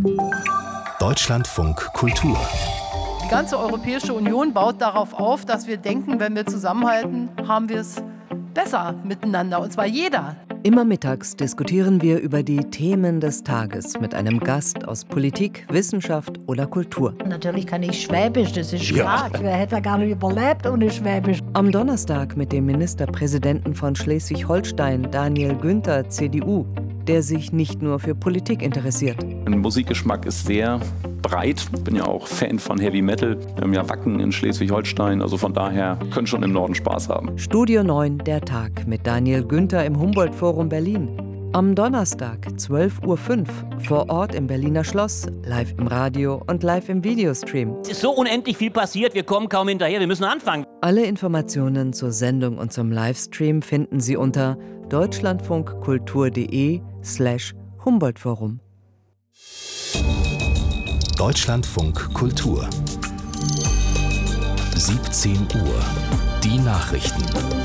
Deutschlandfunk Kultur. Die ganze Europäische Union baut darauf auf, dass wir denken, wenn wir zusammenhalten, haben wir es besser miteinander, und zwar jeder. Immer mittags diskutieren wir über die Themen des Tages mit einem Gast aus Politik, Wissenschaft oder Kultur. Natürlich kann ich Schwäbisch, das ist klar. Wer hätte gar nicht überlebt ohne Schwäbisch. Am Donnerstag mit dem Ministerpräsidenten von Schleswig-Holstein, Daniel Günther, CDU, der sich nicht nur für Politik interessiert. Mein Musikgeschmack ist sehr breit. Ich bin ja auch Fan von Heavy Metal. Wir haben ja Wacken in Schleswig-Holstein, also von daher können schon im Norden Spaß haben. Studio 9, der Tag mit Daniel Günther im Humboldt-Forum Berlin. Am Donnerstag, 12.05 Uhr, vor Ort im Berliner Schloss, live im Radio und live im Videostream. Es ist so unendlich viel passiert, wir kommen kaum hinterher, wir müssen anfangen. Alle Informationen zur Sendung und zum Livestream finden Sie unter deutschlandfunkkultur.de/Humboldt-Forum. Deutschlandfunk Kultur. 17 Uhr. Die Nachrichten.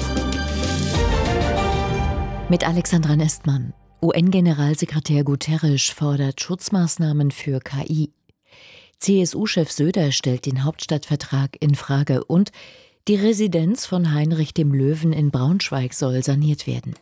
Mit Alexandra Nestmann. UN-Generalsekretär Guterres fordert Schutzmaßnahmen für KI. CSU-Chef Söder stellt den Hauptstadtvertrag in Frage und die Residenz von Heinrich dem Löwen in Braunschweig soll saniert werden.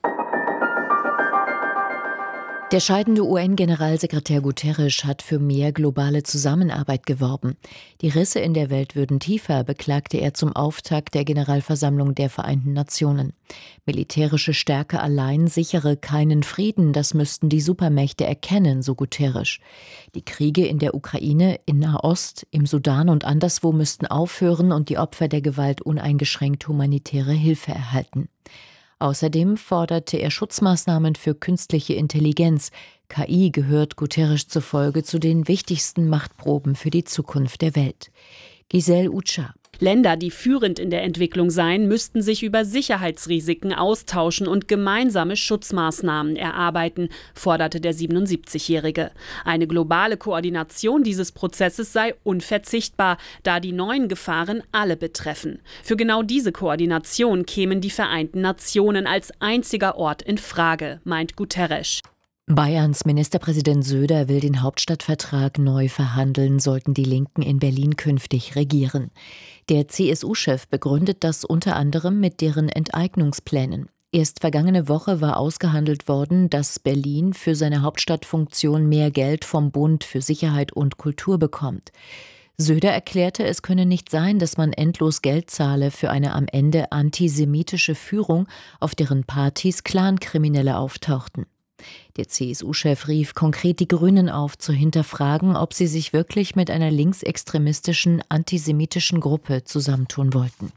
Der scheidende UN-Generalsekretär Guterres hat für mehr globale Zusammenarbeit geworben. Die Risse in der Welt würden tiefer, beklagte er zum Auftakt der Generalversammlung der Vereinten Nationen. Militärische Stärke allein sichere keinen Frieden, das müssten die Supermächte erkennen, so Guterres. Die Kriege in der Ukraine, in Nahost, im Sudan und anderswo müssten aufhören und die Opfer der Gewalt uneingeschränkt humanitäre Hilfe erhalten. Außerdem forderte er Schutzmaßnahmen für künstliche Intelligenz. KI gehört Guterres zufolge zu den wichtigsten Machtproben für die Zukunft der Welt. Giselle Ucha. Länder, die führend in der Entwicklung seien, müssten sich über Sicherheitsrisiken austauschen und gemeinsame Schutzmaßnahmen erarbeiten, forderte der 77-Jährige. Eine globale Koordination dieses Prozesses sei unverzichtbar, da die neuen Gefahren alle betreffen. Für genau diese Koordination kämen die Vereinten Nationen als einziger Ort in Frage, meint Guterres. Bayerns Ministerpräsident Söder will den Hauptstadtvertrag neu verhandeln, sollten die Linken in Berlin künftig regieren. Der CSU-Chef begründet das unter anderem mit deren Enteignungsplänen. Erst vergangene Woche war ausgehandelt worden, dass Berlin für seine Hauptstadtfunktion mehr Geld vom Bund für Sicherheit und Kultur bekommt. Söder erklärte, es könne nicht sein, dass man endlos Geld zahle für eine am Ende antisemitische Führung, auf deren Partys Clankriminelle auftauchten. Der CSU-Chef rief konkret die Grünen auf, zu hinterfragen, ob sie sich wirklich mit einer linksextremistischen, antisemitischen Gruppe zusammentun wollten.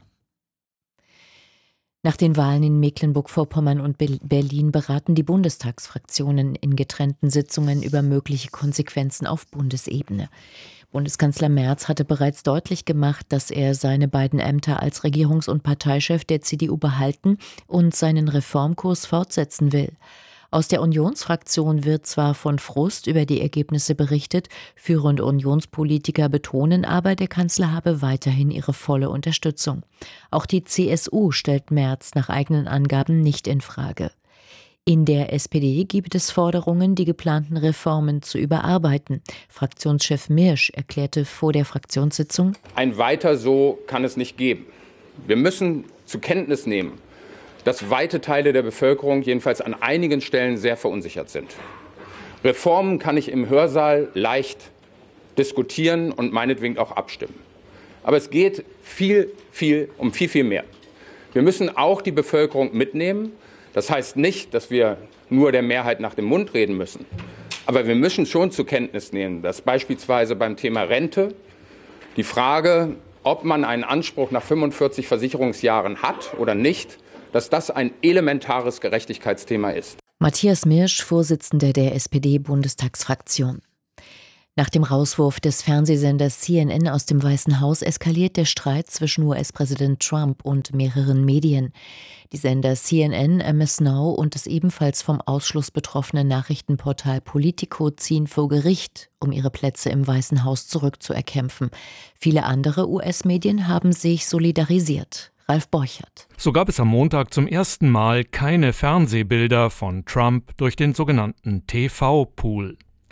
Nach den Wahlen in Mecklenburg-Vorpommern und Berlin beraten die Bundestagsfraktionen in getrennten Sitzungen über mögliche Konsequenzen auf Bundesebene. Bundeskanzler Merz hatte bereits deutlich gemacht, dass er seine beiden Ämter als Regierungs- und Parteichef der CDU behalten und seinen Reformkurs fortsetzen will. Aus der Unionsfraktion wird zwar von Frust über die Ergebnisse berichtet, führende Unionspolitiker betonen aber, der Kanzler habe weiterhin ihre volle Unterstützung. Auch die CSU stellt Merz nach eigenen Angaben nicht in Frage. In der SPD gibt es Forderungen, die geplanten Reformen zu überarbeiten. Fraktionschef Mirsch erklärte vor der Fraktionssitzung: Ein Weiter so kann es nicht geben. Wir müssen zur Kenntnis nehmen, dass weite Teile der Bevölkerung jedenfalls an einigen Stellen sehr verunsichert sind. Reformen kann ich im Hörsaal leicht diskutieren und meinetwegen auch abstimmen. Aber es geht um viel mehr. Wir müssen auch die Bevölkerung mitnehmen. Das heißt nicht, dass wir nur der Mehrheit nach dem Mund reden müssen. Aber wir müssen schon zur Kenntnis nehmen, dass beispielsweise beim Thema Rente die Frage, ob man einen Anspruch nach 45 Versicherungsjahren hat oder nicht, dass das ein elementares Gerechtigkeitsthema ist. Matthias Mirsch, Vorsitzender der SPD-Bundestagsfraktion. Nach dem Rauswurf des Fernsehsenders CNN aus dem Weißen Haus eskaliert der Streit zwischen US-Präsident Trump und mehreren Medien. Die Sender CNN, MS Now und das ebenfalls vom Ausschluss betroffene Nachrichtenportal Politico ziehen vor Gericht, um ihre Plätze im Weißen Haus zurückzuerkämpfen. Viele andere US-Medien haben sich solidarisiert. Ralf Borchert. So gab es am Montag zum ersten Mal keine Fernsehbilder von Trump durch den sogenannten TV-Pool.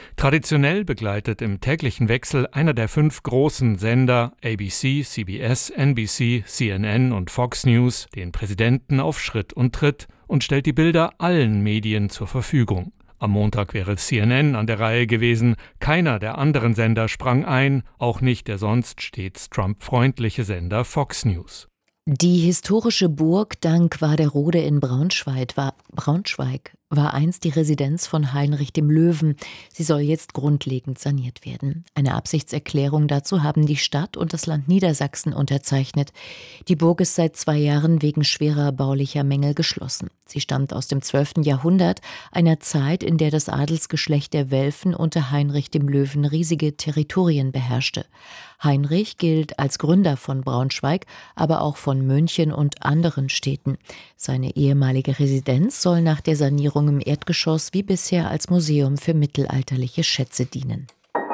Traditionell begleitet im täglichen Wechsel einer der 5 großen Sender ABC, CBS, NBC, CNN und Fox News den Präsidenten auf Schritt und Tritt und stellt die Bilder allen Medien zur Verfügung. Am Montag wäre CNN an der Reihe gewesen. Keiner der anderen Sender sprang ein, auch nicht der sonst stets Trump-freundliche Sender Fox News. Die historische Burg Dankwarderode in Braunschweig war einst die Residenz von Heinrich dem Löwen. Sie soll jetzt grundlegend saniert werden. Eine Absichtserklärung dazu haben die Stadt und das Land Niedersachsen unterzeichnet. Die Burg ist seit 2 Jahren wegen schwerer baulicher Mängel geschlossen. Sie stammt aus dem 12. Jahrhundert, einer Zeit, in der das Adelsgeschlecht der Welfen unter Heinrich dem Löwen riesige Territorien beherrschte. Heinrich gilt als Gründer von Braunschweig, aber auch von München und anderen Städten. Seine ehemalige Residenz soll nach der Sanierung im Erdgeschoss wie bisher als Museum für mittelalterliche Schätze dienen.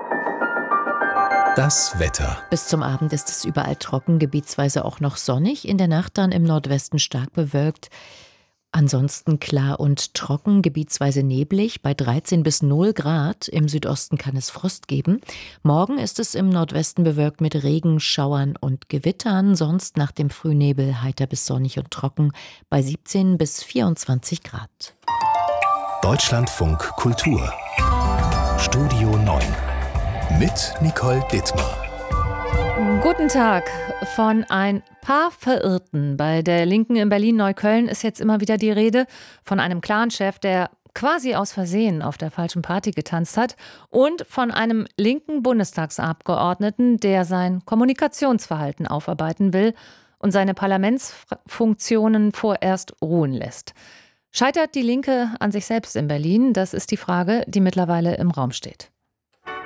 Das Wetter. Bis zum Abend ist es überall trocken, gebietsweise auch noch sonnig, in der Nacht dann im Nordwesten stark bewölkt. Ansonsten klar und trocken, gebietsweise neblig, bei 13 bis 0 Grad. Im Südosten kann es Frost geben. Morgen ist es im Nordwesten bewölkt mit Regen, Schauern und Gewittern. Sonst nach dem Frühnebel heiter bis sonnig und trocken bei 17 bis 24 Grad. Deutschlandfunk Kultur. Studio 9. Mit Nicole Dittmar. Guten Tag. Von ein paar Verirrten bei der Linken in Berlin-Neukölln ist jetzt immer wieder die Rede, von einem Clanchef, der quasi aus Versehen auf der falschen Party getanzt hat, und von einem linken Bundestagsabgeordneten, der sein Kommunikationsverhalten aufarbeiten will und seine Parlamentsfunktionen vorerst ruhen lässt. Scheitert die Linke an sich selbst in Berlin? Das ist die Frage, die mittlerweile im Raum steht.